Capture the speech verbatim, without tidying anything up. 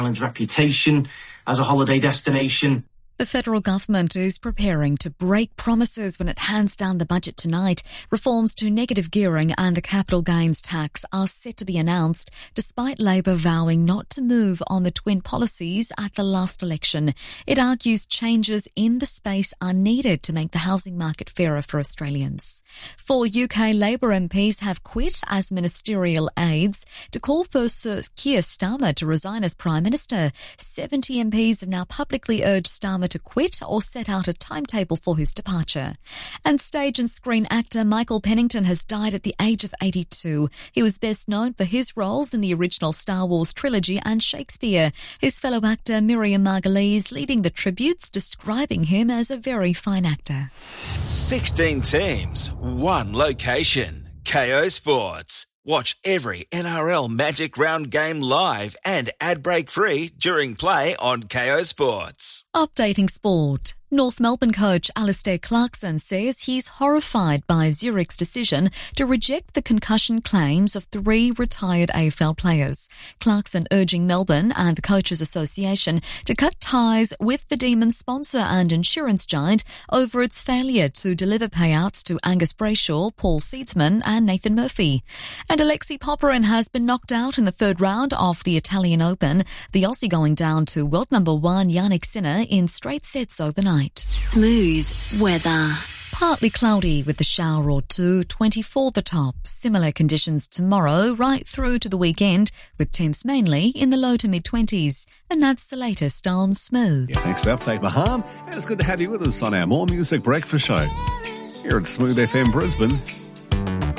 Island's reputation as a holiday destination. The federal government is preparing to break promises when it hands down the budget tonight. Reforms to negative gearing and a capital gains tax are set to be announced, despite Labor vowing not to move on the twin policies at the last election. It argues changes in the space are needed to make the housing market fairer for Australians. Four U K Labor M Ps have quit as ministerial aides to call for Sir Keir Starmer to resign as Prime Minister. seventy M Ps have now publicly urged Starmer to quit or set out a timetable for his departure. And stage and screen actor Michael Pennington has died at the age of eighty-two. He was best known for his roles in the original Star Wars trilogy and Shakespeare. His fellow actor Miriam Margolyes leading the tributes, describing him as a very fine actor. sixteen teams, one location. K O Sports. Watch every N R L Magic Round game live and ad break free during play on K O Sports. Updating sport. North Melbourne coach Alistair Clarkson says he's horrified by Zurich's decision to reject the concussion claims of three retired A F L players. Clarkson urging Melbourne and the Coaches Association to cut ties with the Demons sponsor and insurance giant over its failure to deliver payouts to Angus Brayshaw, Paul Seedsman and Nathan Murphy. And Alexei Popyrin has been knocked out in the third round of the Italian Open, the Aussie going down to world number one Yannick Sinner in straight sets overnight. Smooth weather. Partly cloudy with a shower or two, twenty-four the top. Similar conditions tomorrow right through to the weekend, with temps mainly in the low to mid-twenties. And that's the latest on Smooth. Yeah, thanks for the update, Maham. And it's good to have you with us on our More Music Breakfast Show here at Smooth F M Brisbane.